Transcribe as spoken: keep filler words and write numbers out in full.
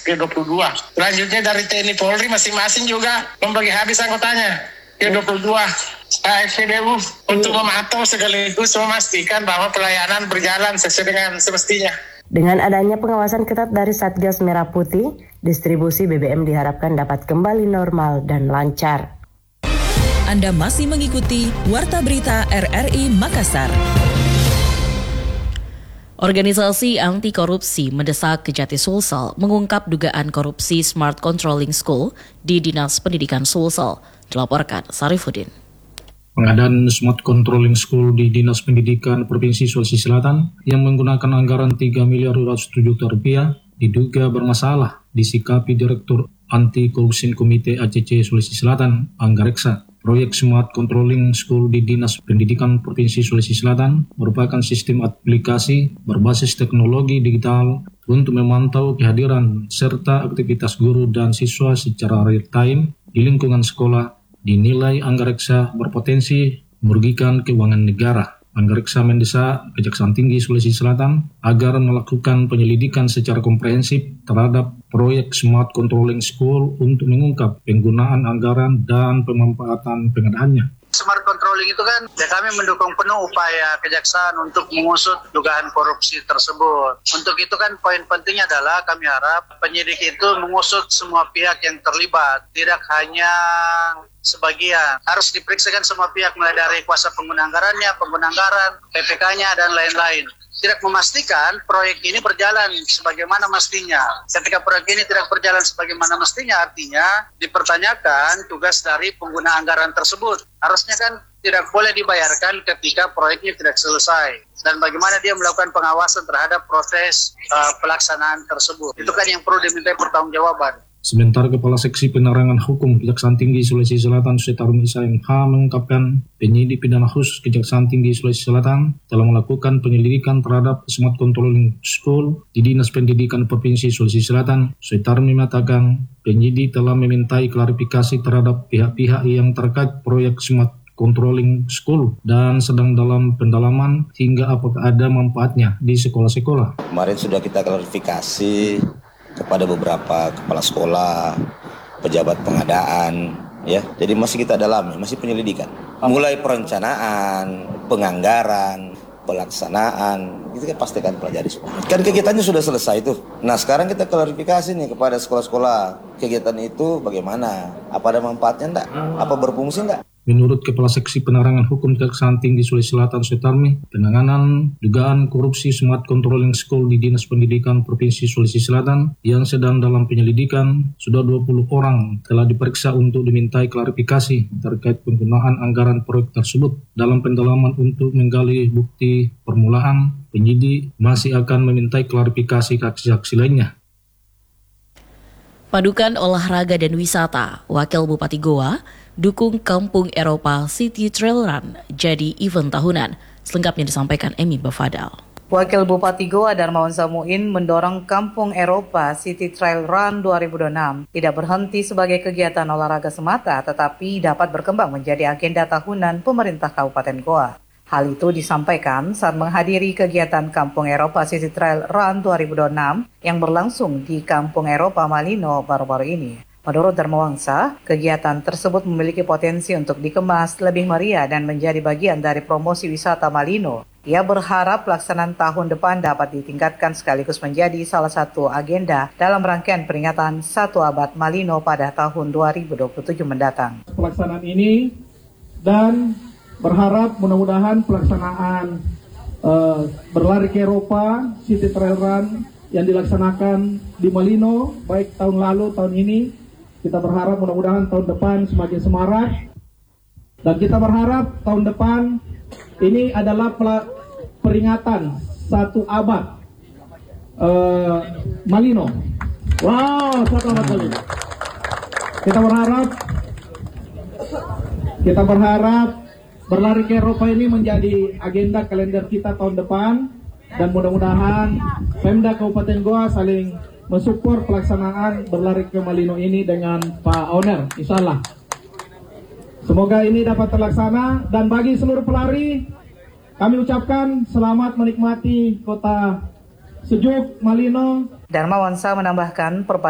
P dua puluh dua. Selanjutnya dari T N I Polri masing-masing juga membagi habis anggotanya P dua puluh dua. A F P D U untuk memantau sekaligus memastikan bahwa pelayanan berjalan sesuai dengan semestinya. Dengan adanya pengawasan ketat dari Satgas Merah Putih, distribusi B B M diharapkan dapat kembali normal dan lancar. Anda masih mengikuti Warta Berita R R I Makassar. Organisasi anti korupsi mendesak Kejati Sulsel mengungkap dugaan korupsi Smart Controlling School di Dinas Pendidikan Sulsel. Dilaporkan Sarifuddin. Pengadaan Smart Controlling School di Dinas Pendidikan Provinsi Sulawesi Selatan yang menggunakan anggaran tiga miliar dua ratus tujuh juta rupiah diduga bermasalah, disikapi Direktur Anti Korupsi Komite A C C Sulawesi Selatan, Anggareksa. Proyek Smart Controlling School di Dinas Pendidikan Provinsi Sulawesi Selatan merupakan sistem aplikasi berbasis teknologi digital untuk memantau kehadiran serta aktivitas guru dan siswa secara real time di lingkungan sekolah. Dinilai Anggareksa berpotensi merugikan keuangan negara. Anggareksa mendesak Kejaksaan Tinggi Sulawesi Selatan agar melakukan penyelidikan secara komprehensif terhadap proyek Smart Controlling School untuk mengungkap penggunaan anggaran dan pemanfaatan pengadaannya. Smart Controlling itu kan, ya kami mendukung penuh upaya kejaksaan untuk mengusut dugaan korupsi tersebut. Untuk itu kan poin pentingnya adalah kami harap penyidik itu mengusut semua pihak yang terlibat, tidak hanya sebagian. Harus diperiksakan semua pihak, mulai dari kuasa pengguna anggarannya, pengguna anggaran, P P K-nya, dan lain-lain. Tidak memastikan proyek ini berjalan sebagaimana mestinya. Ketika proyek ini tidak berjalan sebagaimana mestinya, artinya dipertanyakan tugas dari pengguna anggaran tersebut. Harusnya kan tidak boleh dibayarkan ketika proyeknya tidak selesai. Dan bagaimana dia melakukan pengawasan terhadap proses uh, pelaksanaan tersebut. Itu kan yang perlu dimintai pertanggungjawaban. Sementara Kepala Seksi Penerangan Hukum Kejaksaan Tinggi Sulawesi Selatan Sutarmi Isa M H mengungkapkan penyidik pidana khusus Kejaksaan Tinggi Sulawesi Selatan telah melakukan penyelidikan terhadap Smart Controlling School di Dinas Pendidikan Provinsi Sulawesi Selatan. Sutarmi mengatakan penyidik telah memintai klarifikasi terhadap pihak-pihak yang terkait proyek Smart Controlling School dan sedang dalam pendalaman hingga apakah ada manfaatnya di sekolah-sekolah. Kemarin sudah kita klarifikasi kepada beberapa kepala sekolah, pejabat pengadaan, ya. Jadi masih kita dalami, masih penyelidikan. Mulai perencanaan, penganggaran, pelaksanaan, itu kan pasti kan pelajari semua. Kan kegiatannya sudah selesai itu. Nah sekarang kita klarifikasi nih kepada sekolah-sekolah, kegiatan itu bagaimana? Apa ada manfaatnya enggak? Apa berfungsi enggak? Menurut Kepala Seksi Penerangan Hukum Kejaksaan Tinggi Sulawesi Selatan Sutarmi, penanganan dugaan korupsi Smart Controlling School di Dinas Pendidikan Provinsi Sulawesi Selatan yang sedang dalam penyelidikan, sudah dua puluh orang telah diperiksa untuk dimintai klarifikasi terkait penggunaan anggaran proyek tersebut. Dalam pendalaman untuk menggali bukti permulaan, penyidik masih akan memintai klarifikasi saksi-saksi lainnya. Padukan Olahraga dan Wisata, Wakil Bupati Goa, dukung Kampung Eropa City Trail Run jadi event tahunan. Selengkapnya disampaikan Emi Bafadal. Wakil Bupati Goa Darmawan Samuin mendorong Kampung Eropa City Trail Run dua ribu dua puluh enam tidak berhenti sebagai kegiatan olahraga semata, tetapi dapat berkembang menjadi agenda tahunan pemerintah Kabupaten Goa. Hal itu disampaikan saat menghadiri kegiatan Kampung Eropa City Trail Run dua ribu dua puluh enam yang berlangsung di Kampung Eropa Malino baru-baru ini. Menurut Darmawangsa, kegiatan tersebut memiliki potensi untuk dikemas lebih meriah dan menjadi bagian dari promosi wisata Malino. Ia berharap pelaksanaan tahun depan dapat ditingkatkan sekaligus menjadi salah satu agenda dalam rangkaian peringatan satu abad Malino pada tahun dua ribu dua puluh tujuh mendatang. Pelaksanaan ini dan berharap mudah-mudahan pelaksanaan uh, berlari ke Eropa City Trail Run yang dilaksanakan di Malino baik tahun lalu tahun ini, kita berharap mudah-mudahan tahun depan semakin semarak, dan kita berharap tahun depan ini adalah peringatan satu abad uh, Malino. Wow, satu abad Malino. Kita berharap kita berharap berlari ke Eropa ini menjadi agenda kalender kita tahun depan, dan mudah-mudahan Pemda Kabupaten Goa saling mensupport pelaksanaan berlari ke Malino ini dengan Pak Owner, insya Allah. Semoga ini dapat terlaksana, dan bagi seluruh pelari kami ucapkan selamat menikmati kota sejuk Malino. Darmawansa menambahkan